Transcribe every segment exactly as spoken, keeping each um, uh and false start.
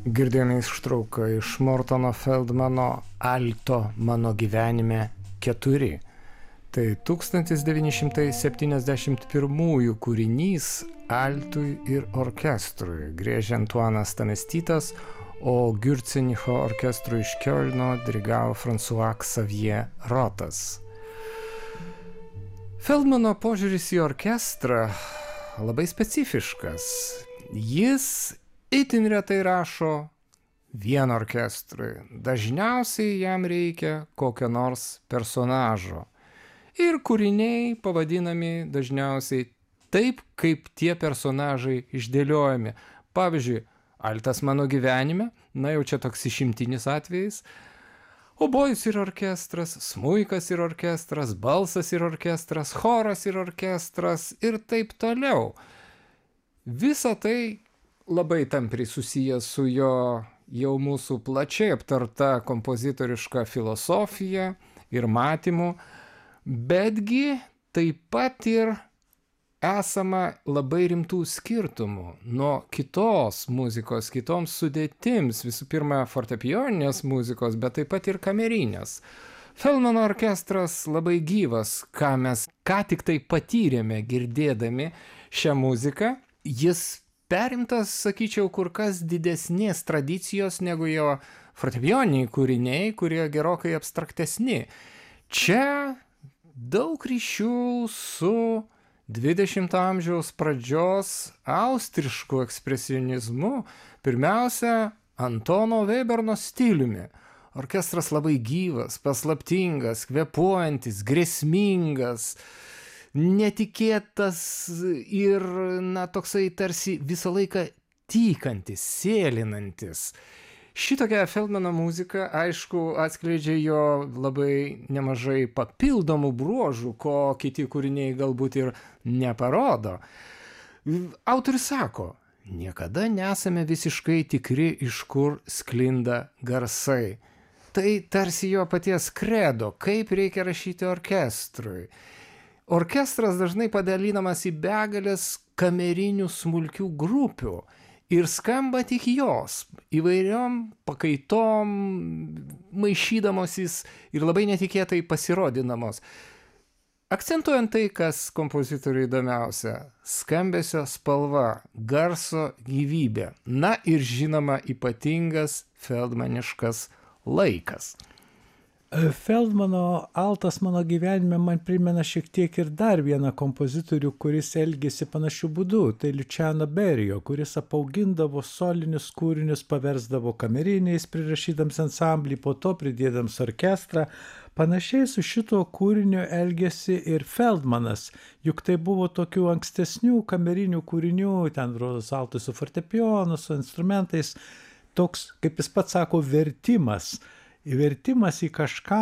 Girdėjome ištrauką iš Mortono Feldmano Alto mano gyvenime keturi. Tai tūkstantis devyni šimtai septyniasdešimt pirmųjų kūrinys altui ir orkestrui. Griežė Antuanas Tamestytas, o Gürcenicho orkestrui iš Kiolno dirigavo François Xavier Rotas. Feldmano požiūris į orkestrą labai specifiškas. Jis itin retai rašo vien orkestrui. Dažniausiai jam reikia kokio nors personažo. Ir kūriniai pavadinami dažniausiai taip, kaip tie personažai išdėliojami. Pavyzdžiui, altas mano gyvenime, na jau čia toks išimtinis atvejis, obojus ir orkestras, smuikas ir orkestras, balsas ir orkestras, choras ir orkestras ir taip toliau. Visa tai labai tampriai susijęs su jo jau mūsų plačiai aptarta kompozitoriška filosofija ir matymu, betgi taip pat ir esama labai rimtų skirtumų nuo kitos muzikos, kitoms sudėtims, visų pirma fortepijoninės muzikos, bet taip pat ir kamerinės. Feldmano orkestras labai gyvas, ką mes ką tik tai patyrėme girdėdami šią muziką. Jis perimtas, sakyčiau, kur kas didesnės tradicijos negu jo fortepijoniniai kūriniai, kurie gerokai abstraktesni. Čia daug ryšių su dvidešimto amžiaus pradžios austrišku ekspresionizmu, pirmiausia, Antono Weberno stiliumi. Orkestras labai gyvas, paslaptingas, kvėpuojantis, grėsmingas, netikėtas ir, na, toksai tarsi visą laiką tykantis, sėlinantis. Šitokia Feldmano muzika, aišku, atskleidžia jo labai nemažai papildomų bruožų, ko kiti kūriniai galbūt ir neparodo. Autorius sako, niekada nesame visiškai tikri, iš kur sklinda garsai. Tai tarsi jo paties kredo, kaip reikia rašyti orkestrui. Orkestras dažnai padalinamas į begalės kamerinių smulkių grupių. Ir skamba tik jos, įvairiom pakaitom, maišydamosis ir labai netikėtai pasirodinamos. Akcentuojant tai, kas kompozitoriui įdomiausia – skambesio spalva, garso gyvybė, na ir žinoma ypatingas feldmaniškas laikas. Feldmano altas mano gyvenime man primena šiek tiek ir dar vieną kompozitorių, kuris elgėsi panašiu būdu. Tai Luciano Berio, kuris apaugindavo solinius kūrinius, paversdavo kameriniais, prirašydams ansamblį, po to pridėdams orkestrą. Panašiai su šito kūriniu elgėsi ir Feldmanas, juk tai buvo tokių ankstesnių kamerinių kūrinių, ten rodos altai su fortepijonu, su instrumentais, toks, kaip jis pats sako, vertimas. Įvertimas į kažką,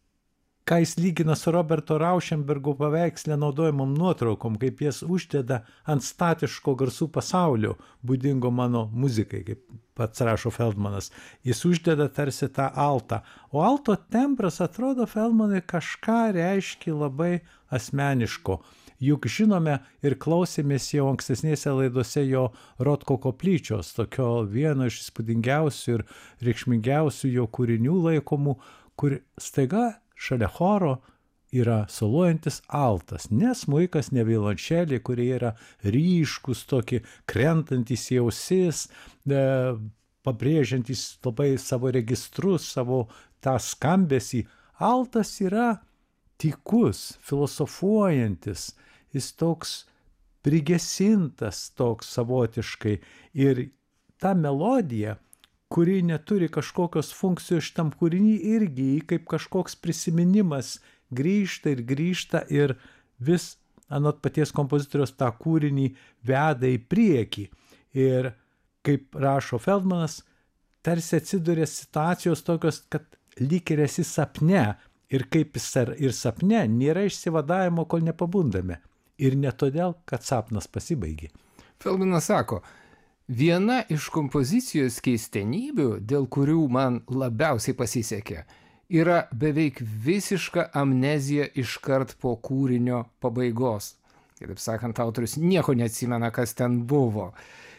ką jis lygina su Roberto Rauschenbergo paveiksle naudojamom nuotraukom, kaip jas uždeda ant statiško garsų pasaulio, būdingo mano muzikai, kaip pats rašo Feldmanas. Jis uždeda tarsi tą altą. O alto tembras atrodo Feldmanui kažką reiškia labai asmeniško. Juk žinome ir klausėmės jau ankstesnėse laidose jo Rotko koplyčios, tokio vieno iš įspūdingiausių ir reikšmingiausių jo kūrinių laikomų, kur staiga šalia choro yra soluojantis altas, ne smuikas, ne violončelė, kurie yra ryškus, tokie krentantis į ausis, e, pabrėžiantis labai savo registrus, savo tą skambesį. Altas yra tykus, filosofuojantis, jis toks prigesintas, toks savotiškai. Ir ta melodija, kuri neturi kažkokios funkcijos šitam kūrinį, irgi kaip kažkoks prisiminimas grįžta ir grįžta ir vis anot paties kompozitoriaus tą kūrinį veda į priekį. Ir kaip rašo Feldmanas, tarsi atsiduria situacijos tokios, kad lyg ir esi sapne. Ir kaip jis ir sapne, nėra išsivadavimo, kol nepabundame. Ir ne todėl, kad sapnas pasibaigė. Feldmanas sako, viena iš kompozicijos keistenybių, dėl kurių man labiausiai pasisekė, yra beveik visiška amnezija iškart po kūrinio pabaigos. Kitaip sakant, autorius nieko neatsimena, kas ten buvo.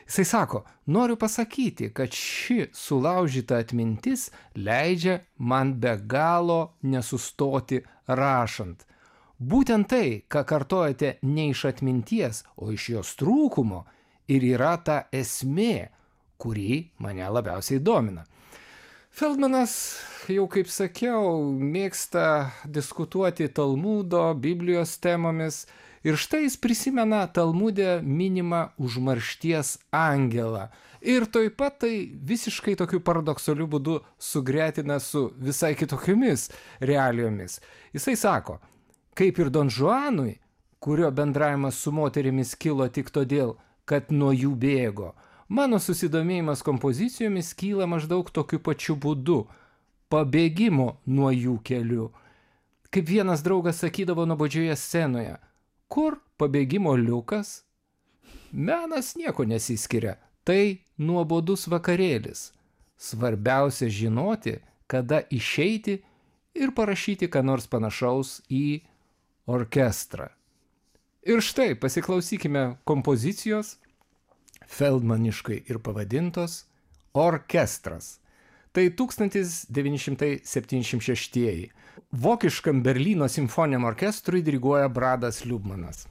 Jisai sako, noriu pasakyti, kad ši sulaužyta atmintis leidžia man be galo nesustoti rašant. Būtent tai, ką kartojate ne iš atminties, o iš jos trūkumo, ir yra ta esmė, kuri mane labiausiai domina. Feldmanas, jau kaip sakiau, mėgsta diskutuoti Talmudo, Biblijos temomis, ir štai jis prisimena Talmude minimą užmaršties angelą. Ir taip pat tai visiškai tokiu paradoksaliu būdu sugretina su visai kitokiomis realijomis. Jisai sako, kaip ir Don Žuanui, kurio bendravimas su moterimis kilo tik todėl, kad nuo jų bėgo, mano susidomėjimas kompozicijomis kyla maždaug tokiu pačiu būdu, pabėgimo nuo jų keliu. Kaip vienas draugas sakydavo nuobodžioje scenoje, kur pabėgimo liukas? Menas nieko nesiskiria, tai nuobodus vakarėlis. Svarbiausia žinoti, kada išeiti ir parašyti ką nors panašaus į orkestrą. Ir štai pasiklausykime kompozicijos, feldmaniškai ir pavadintos Orkestras. Tai tūkstantis devyni šimtai septyniasdešimt šeštieji. Vokiškam Berlyno simfoniniam orkestrui diriguoja Bradas Liubmanas.